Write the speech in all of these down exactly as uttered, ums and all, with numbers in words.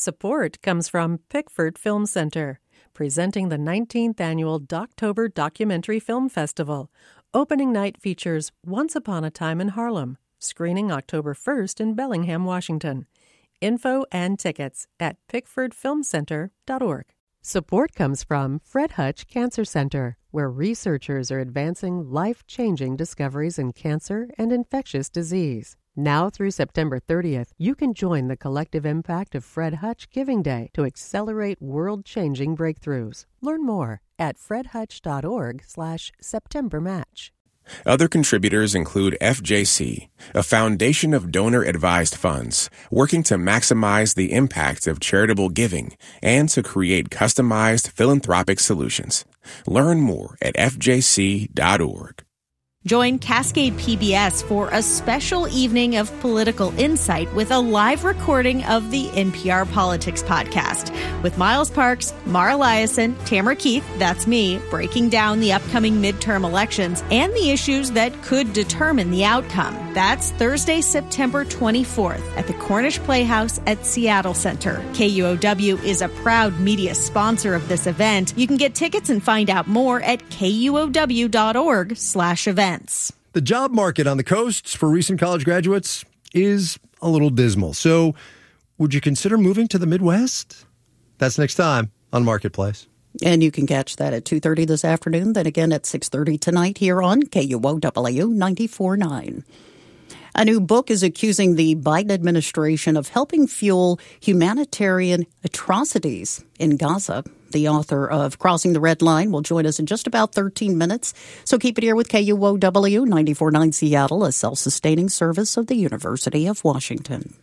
Support comes from Pickford Film Center, presenting the nineteenth Annual Doctober Documentary Film Festival. Opening night features Once Upon a Time in Harlem, screening October first in Bellingham, Washington. Info and tickets at pickford film center dot org. Support comes from Fred Hutch Cancer Center, where researchers are advancing life-changing discoveries in cancer and infectious disease. Now through September thirtieth, you can join the collective impact of Fred Hutch Giving Day to accelerate world-changing breakthroughs. Learn more at fred hutch dot org slash September match. Other contributors include F J C, a foundation of donor-advised funds working to maximize the impact of charitable giving and to create customized philanthropic solutions. Learn more at f j c dot org. Join Cascade P B S for a special evening of political insight with a live recording of the N P R Politics Podcast with Miles Parks, Mara Liasson, Tamara Keith, that's me, breaking down the upcoming midterm elections and the issues that could determine the outcome. That's Thursday, September twenty-fourth at the Cornish Playhouse at Seattle Center. K U O W is a proud media sponsor of this event. You can get tickets and find out more at k u o w dot org slash events. The job market on the coasts for recent college graduates is a little dismal. So would you consider moving to the Midwest? That's next time on Marketplace. And you can catch that at two thirty this afternoon, then again at six thirty tonight here on K U O W ninety-four point nine. A new book is accusing the Biden administration of helping fuel humanitarian atrocities in Gaza. The author of Crossing the Red Line will join us in just about thirteen minutes. So keep it here with K U O W ninety-four point nine Seattle, a self-sustaining service of the University of Washington.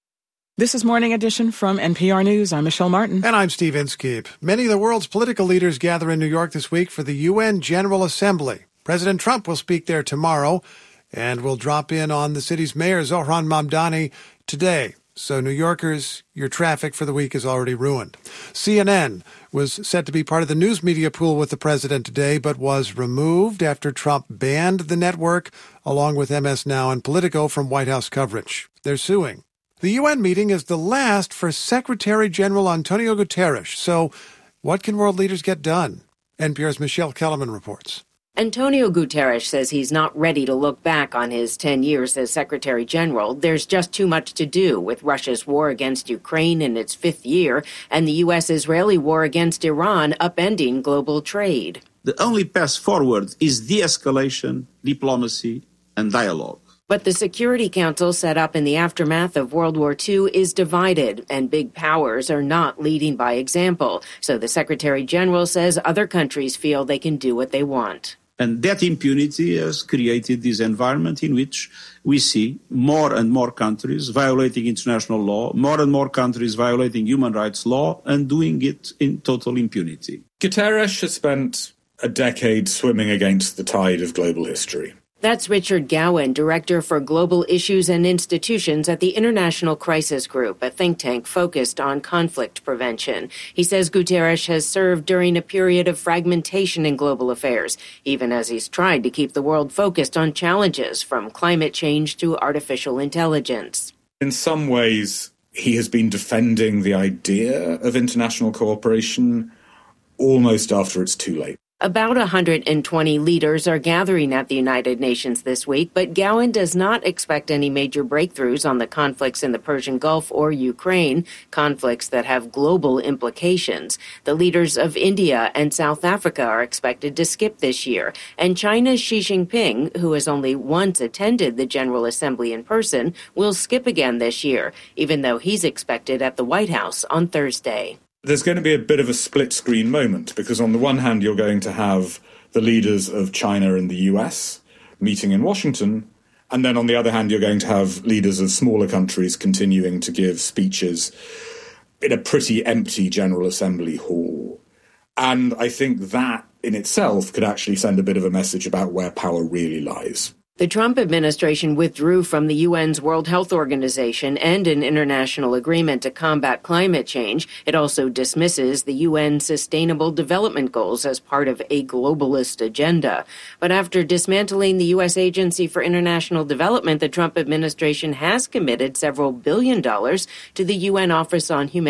This is Morning Edition from N P R News. I'm Michelle Martin. And I'm Steve Inskeep. Many of the world's political leaders gather in New York this week for the U N General Assembly. President Trump will speak there tomorrow and will drop in on the city's mayor, Zohran Mamdani, today. So New Yorkers, your traffic for the week is already ruined. C N N was set to be part of the news media pool with the president today, but was removed after Trump banned the network, along with M S Now and Politico, from White House coverage. They're suing. The U N meeting is the last for Secretary General Antonio Guterres. So what can world leaders get done? N P R's Michelle Kellerman reports. Antonio Guterres says he's not ready to look back on his ten years as Secretary General. There's just too much to do with Russia's war against Ukraine in its fifth year and the U S-Israeli war against Iran upending global trade. The only path forward is de-escalation, diplomacy, and dialogue. But the Security Council set up in the aftermath of World War Two is divided, and big powers are not leading by example. So the Secretary General says other countries feel they can do what they want. And that impunity has created this environment in which we see more and more countries violating international law, more and more countries violating human rights law, and doing it in total impunity. Guterres has spent a decade swimming against the tide of global history. That's Richard Gowan, Director for Global Issues and Institutions at the International Crisis Group, a think tank focused on conflict prevention. He says Guterres has served during a period of fragmentation in global affairs, even as he's tried to keep the world focused on challenges from climate change to artificial intelligence. In some ways, he has been defending the idea of international cooperation almost after it's too late. About one hundred twenty leaders are gathering at the United Nations this week, but Gowan does not expect any major breakthroughs on the conflicts in the Persian Gulf or Ukraine, conflicts that have global implications. The leaders of India and South Africa are expected to skip this year, and China's Xi Jinping, who has only once attended the General Assembly in person, will skip again this year, even though he's expected at the White House on Thursday. There's going to be a bit of a split-screen moment, because on the one hand, you're going to have the leaders of China and the U S meeting in Washington, and then on the other hand, you're going to have leaders of smaller countries continuing to give speeches in a pretty empty General Assembly hall. And I think that in itself could actually send a bit of a message about where power really lies. The Trump administration withdrew from the U N's World Health Organization and an international agreement to combat climate change. It also dismisses the U N's Sustainable Development Goals as part of a globalist agenda. But after dismantling the U S Agency for International Development, the Trump administration has committed several billion dollars to the U N Office on Humanitarian